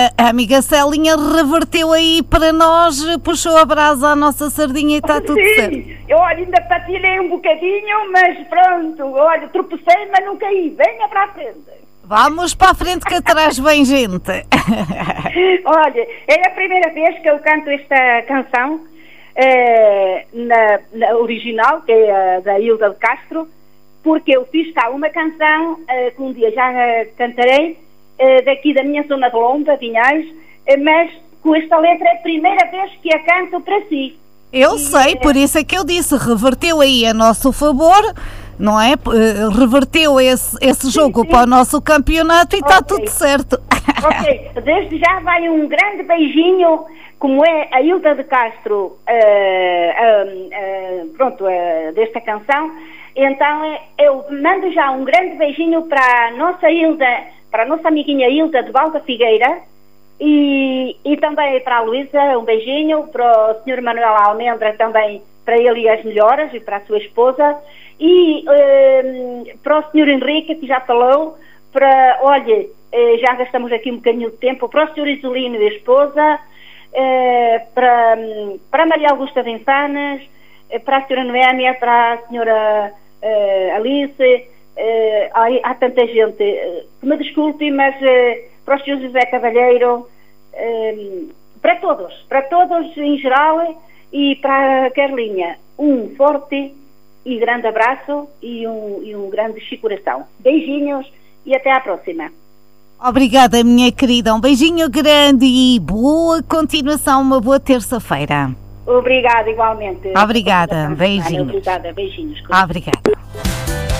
A amiga Celinha reverteu aí para nós, puxou a brasa à nossa sardinha e está tudo certo. Sim, eu ainda patinei um bocadinho, mas pronto, olha, tropecei, mas não caí. Venha para a frente. Vamos para a frente que atrás vem gente. Olha, é a primeira vez que eu canto esta canção na original, que é a da Hilda de Castro, porque eu fiz cá uma canção que um dia já cantarei, daqui da minha zona de Londra, Vinhais, mas com esta letra é a primeira vez que a canto para si. Eu sei, por isso é que eu disse, reverteu aí a nosso favor, não é? Reverteu esse jogo para o nosso campeonato e está tudo certo. Ok, desde já vai um grande beijinho, como é a Hilda de Castro, desta canção. Então eu mando já um grande beijinho para a nossa Hilda, para a nossa amiguinha Hilda de Valda Figueira, e também para a Luísa, um beijinho, para o Sr. Manuel Almendra também, para ele e as melhoras, e para a sua esposa, e para o Sr. Henrique, que já falou, olha, já gastamos aqui um bocadinho de tempo, para o Sr. Isolino e a esposa, para a Maria Augusta de Insanas, para a Sra. Noémia, para a Sra. Alice, há tanta gente, que me desculpe, mas para o Sr. José Cavalheiro, para todos em geral, e para a Carlinha, um forte e grande abraço e um grande coração. Beijinhos e até à próxima. Obrigada, minha querida, um beijinho grande e boa continuação, uma boa terça-feira. Obrigada, igualmente. Obrigada, beijinhos. Obrigada, beijinhos. Obrigada.